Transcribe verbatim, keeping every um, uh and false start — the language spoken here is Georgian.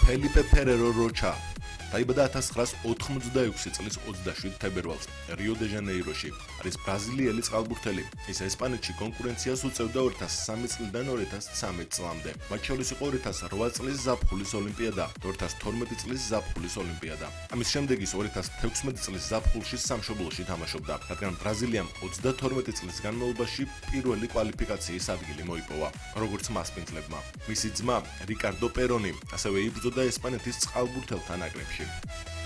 ფელიპე ფერერო როჩა დაიბადა ათას ცხრაას ოთხმოცდაექვსი წლის ოცდაშვიდ თებერვალს რიო-დე-ჟანეიროში. არის ბრაზილიელი წყალბურთელი. ის ესპანეთში კონკურენციას უწევდა ორი ათას სამი წლიდან ორი ათას ცხრამეტ წლამდე. მათ შორის იყო ორი ათას რვა წლის ზაფხულის ოლიმპიადა და ორი ათას თორმეტი წლის ზაფხულის ოლიმპიადა. ამის შემდეგ ის ორი ათას თექვსმეტი წლის ზაფხულში სამშობლოში თამაშობდა, რადგან ბრაზილიამ ოცდათორმეტი წლის განმავლობაში პირველი კვალიფიკაციის ადგილი მოიპოვა, როგორც მასპინძლებმა. მისი ძმა რიკარდო პერონი ასევე იბრძოდა ესპანეთის წყალბურთელთა ნაკრებში.